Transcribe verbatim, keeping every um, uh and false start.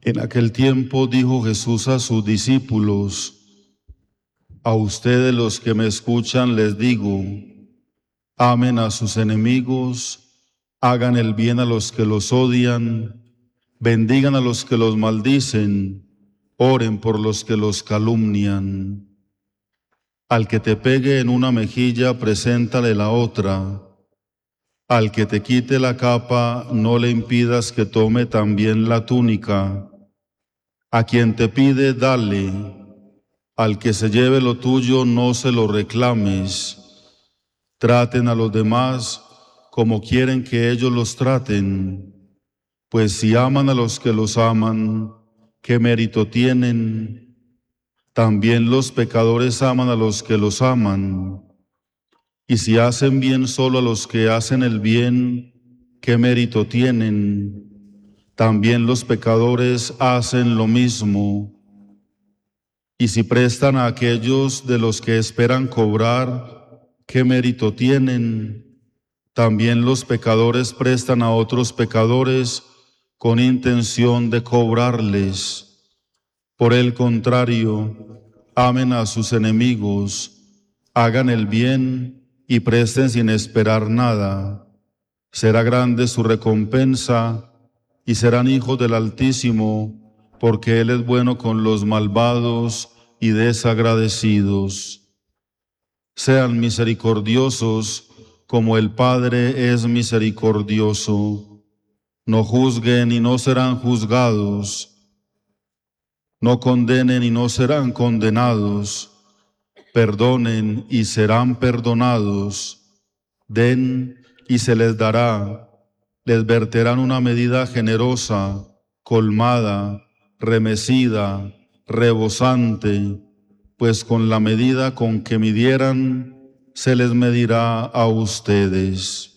En aquel tiempo dijo Jesús a sus discípulos: a ustedes los que me escuchan les digo, amen a sus enemigos, hagan el bien a los que los odian, bendigan a los que los maldicen, oren por los que los calumnian. Al que te pegue en una mejilla, preséntale la otra. Al que te quite la capa, no le impidas que tome también la túnica. A quien te pide, dale. Al que se lleve lo tuyo, no se lo reclames. Traten a los demás como quieren que ellos los traten. Pues si aman a los que los aman, ¿qué mérito tienen? También los pecadores aman a los que los aman. Y si hacen bien solo a los que hacen el bien, ¿qué mérito tienen? También los pecadores hacen lo mismo. Y si prestan a aquellos de los que esperan cobrar, ¿qué mérito tienen? También los pecadores prestan a otros pecadores con intención de cobrarles. Por el contrario, amen a sus enemigos, hagan el bien y presten sin esperar nada. Será grande su recompensa y serán hijos del Altísimo, porque Él es bueno con los malvados y desagradecidos. Sean misericordiosos como el Padre es misericordioso. No juzguen y no serán juzgados. No condenen y no serán condenados. Perdonen y serán perdonados. Den y se les dará. Les verterán una medida generosa, colmada, remecida, rebosante, pues con la medida con que midieran, se les medirá a ustedes.